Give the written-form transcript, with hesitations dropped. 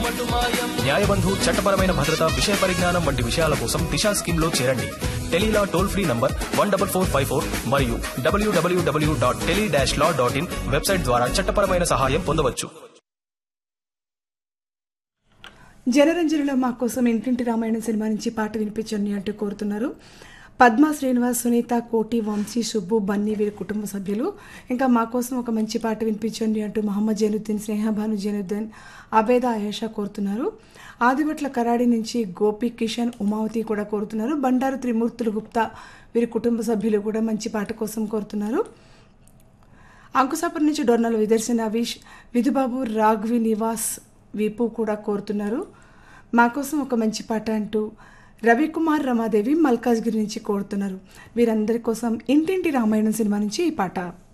న్యాయబంధు చట్టపరమైన భద్రత విషయ పరిజ్ఞానం వంటి విషయాల కోసం దిశా స్కీమ్ లో చేరండి. టెలీలా టోల్ ఫ్రీ నంబర్ 14454 మరియు www.tele-law.in వెబ్సైట్ ద్వారా చట్టపరమైన సహాయం పొందవచ్చు. జనరంజనలో మా కోసం ఇంటింటి రామాయణం సినిమా నుంచి పాట వినిపించండి అంటూ కోరుతున్నారు. పద్మా శ్రీనివాస్, సునీత, కోటి, వంశీ, సుబ్బు, బన్నీ వీరి కుటుంబ సభ్యులు. ఇంకా మా కోసం ఒక మంచి పాట వినిపించండి అంటూ మహమ్మద్ జైనుద్దీన్, స్నేహభాను జైనుద్దీన్, అబేద, ఆయేషా కోరుతున్నారు. ఆదివట్ల కరాడి నుంచి గోపి, కిషన్, ఉమావతి కూడా కోరుతున్నారు. బండారు త్రిమూర్తులు గుప్తా వీరి కుటుంబ సభ్యులు కూడా మంచి పాట కోసం కోరుతున్నారు. అంకుశాపురం నుంచి డొర్నల్ విదర్శన్, అవిష్, విధుబాబు, రాఘవి, నివాస్, వీపు కూడా కోరుతున్నారు. మా కోసం ఒక మంచి పాట అంటూ రవికుమార్, రమాదేవి మల్కాజ్గిరి నుంచి కోరుతున్నారు. వీరందరి కోసం ఇంటింటి రామాయణం సినిమా నుంచి ఈ పాట.